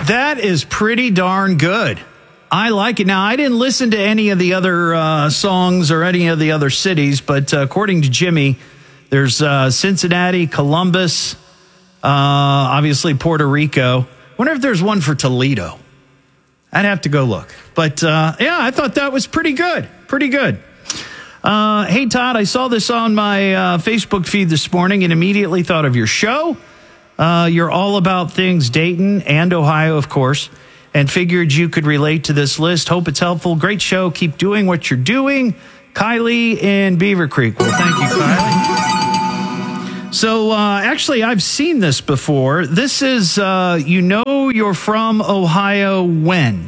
That is pretty darn good. I like it. Now, I didn't listen to any of the other songs or any of the other cities, but according to Jimmy, there's Cincinnati, Columbus, obviously Puerto Rico. Wonder if there's one for Toledo. I'd have to go look. But, yeah, I thought that was pretty good. Pretty good. Hey, Todd, I saw this on my Facebook feed this morning and immediately thought of your show. You're all about things Dayton and Ohio, of course, and figured you could relate to this list. Hope it's helpful. Great show. Keep doing what you're doing. Kylie in Beaver Creek. Well, thank you, Kylie. So, actually, I've seen this before. This is, you're from Ohio when?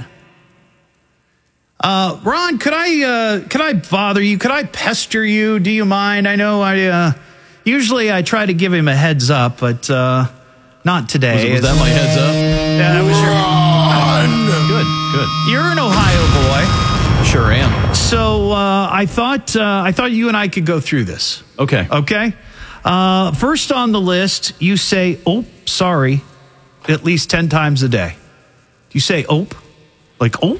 Ron, could I bother you? Could I pester you? Do you mind? I know usually I try to give him a heads up, but not today. Was that my heads up? Yeah, that was your... Good. You're an Ohio boy. Sure am. So I thought you and I could go through this. Okay. Okay. First on the list, you say, "Oh, sorry," at least 10 times a day. You say "ope," like "oh."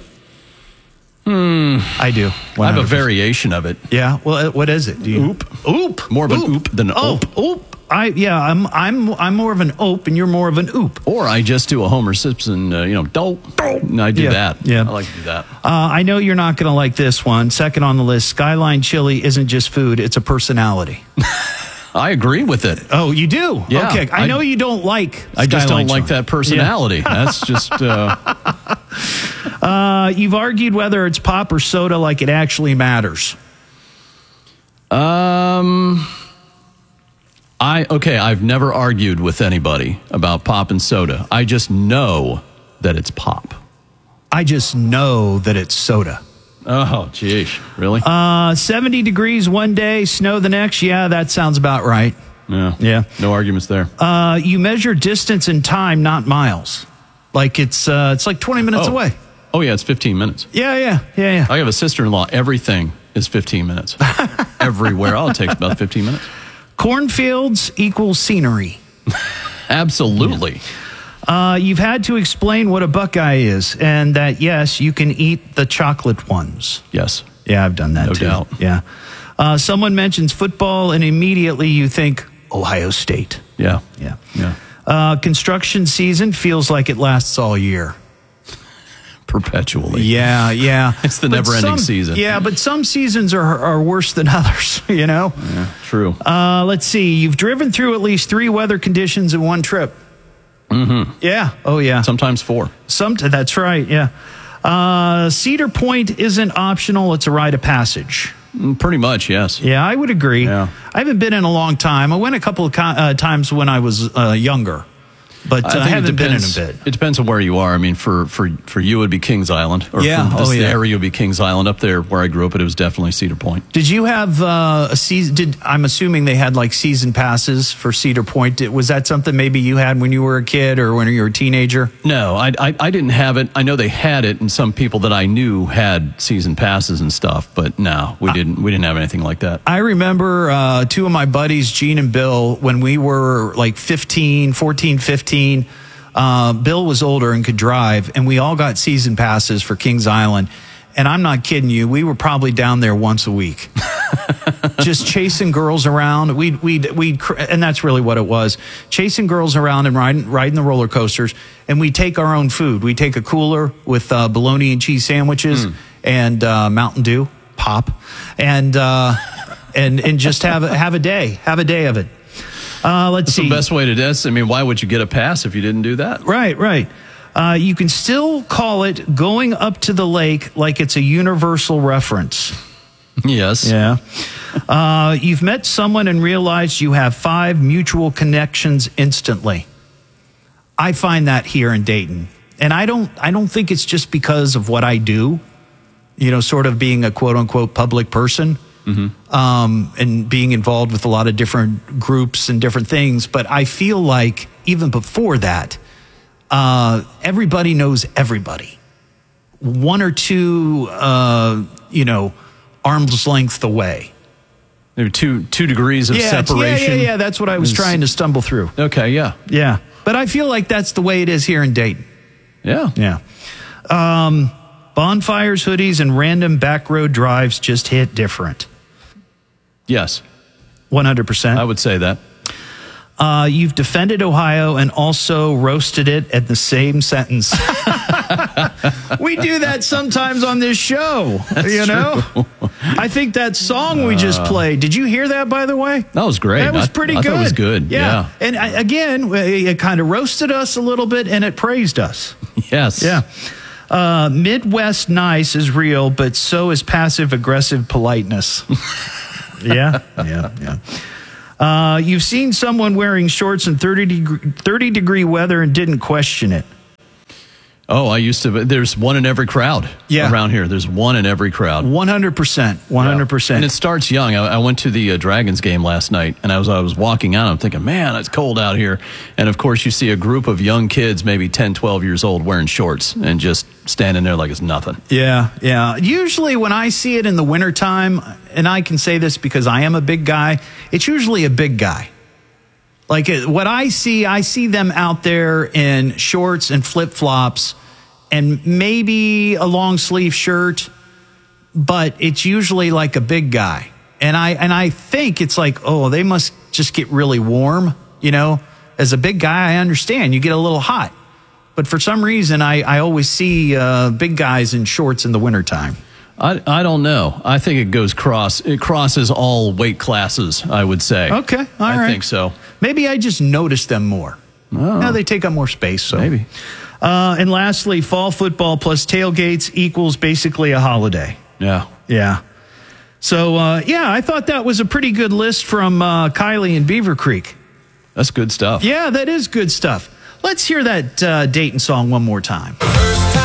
I do. 100%. I have a variation of it. Yeah. Well, what is it? Do you Oop. More of an oop than an ope. Oop. I'm more of an ope, and you're more of an oop. Or I just do a Homer Simpson, dope. I do that. Yeah. I like to do that. I know you're not going to like this one. Second on the list, Skyline Chili isn't just food; it's a personality. I agree with it. Oh, you do? Yeah. Okay. I know you don't like I just Skyline don't like Chili. that personality. Yeah. That's just... You've argued whether it's pop or soda like it actually matters. I've never argued with anybody about pop and soda. I just know that it's pop. I just know that it's soda. Oh, geez. Really? 70 degrees one day, snow the next. Yeah, that sounds about right. Yeah. No arguments there. You measure distance in time, not miles. Like it's like 20 minutes away. Oh, yeah, it's 15 minutes. Yeah. I have a sister-in-law. Everything is 15 minutes. Everywhere. It takes about 15 minutes. Cornfields equals scenery. Absolutely. You've had to explain what a Buckeye is, and that, yes, you can eat the chocolate ones. Yes. Yeah, I've done that, too. No doubt. Yeah. Someone mentions football, and immediately you think Ohio State. Yeah. Construction season feels like it lasts all year. Perpetually. Yeah. It's the never-ending season. Yeah, but some seasons are worse than others, you know? Yeah, true. Let's see. You've driven through at least 3 weather conditions in one trip. Mm-hmm. Yeah. Oh, yeah. Sometimes 4. That's right, yeah. Cedar Point isn't optional. It's a rite of passage. Pretty much, yes. Yeah, I would agree. Yeah. I haven't been in a long time. I went a couple of times when I was younger. But I haven't been in a bit. It depends on where you are. I mean, for you, it would be Kings Island. Or the area would be Kings Island. Up there where I grew up, it was definitely Cedar Point. Did you have a season? I'm assuming they had like season passes for Cedar Point. Was that something maybe you had when you were a kid or when you were a teenager? No, I didn't have it. I know they had it, and some people that I knew had season passes and stuff. But no, we didn't have anything like that. I remember 2 of my buddies, Gene and Bill, when we were like 14, 15. Bill was older and could drive, and we all got season passes for Kings Island. And I'm not kidding you, we were probably down there once a week, just chasing girls around. And that's really what it was: chasing girls around and riding the roller coasters. And we take our own food. We take a cooler with bologna and cheese sandwiches and Mountain Dew pop, and just have a day of it. Let's see. That's the best way to do this. I mean, why would you get a pass if you didn't do that? Right. You can still call it going up to the lake like it's a universal reference. Yes. Yeah. You've met someone and realized you have 5 mutual connections instantly. I find that here in Dayton. And I don't think it's just because of what I do, sort of being a quote unquote public person. Mm-hmm. And being involved with a lot of different groups and different things. But I feel like even before that, everybody knows everybody. 1 or 2, arm's length away. Maybe two degrees of separation. Yeah. That's what I was trying to stumble through. Okay, yeah. Yeah. But I feel like that's the way it is here in Dayton. Yeah. Yeah. Bonfires, hoodies, and random back road drives just hit different. Yes. 100%. I would say that. You've defended Ohio and also roasted it at the same sentence. We do that sometimes on this show. Know? I think that song we just played, did you hear that, by the way? That was great. That was pretty good. I thought it was good. Yeah. And again, it kind of roasted us a little bit and it praised us. Yes. Yeah. Midwest nice is real, but so is passive-aggressive politeness. Yeah. You've seen someone wearing shorts in 30-degree weather and didn't question it. Oh, I used to. There's one in every crowd around here. There's one in every crowd. 100%. 100%. And it starts young. I went to the Dragons game last night, and I was walking out. I'm thinking, man, it's cold out here. And, of course, you see a group of young kids, maybe 10, 12 years old, wearing shorts and just standing there like it's nothing. Yeah. Usually when I see it in the wintertime, and I can say this because I am a big guy, it's usually a big guy. Like what I see them out there in shorts and flip-flops and maybe a long sleeve shirt, but it's usually like a big guy. And I think it's like, oh, they must just get really warm, As a big guy, I understand you get a little hot. But for some reason, I always see big guys in shorts in the wintertime. I don't know. I think it crosses all weight classes, I would say. Okay, all right. I think so. Maybe I just notice them more. Oh. Now they take up more space. So. Maybe. And lastly, fall football plus tailgates equals basically a holiday. Yeah. So, I thought that was a pretty good list from Kylie in Beaver Creek. That's good stuff. Yeah, that is good stuff. Let's hear that Dayton song one more time.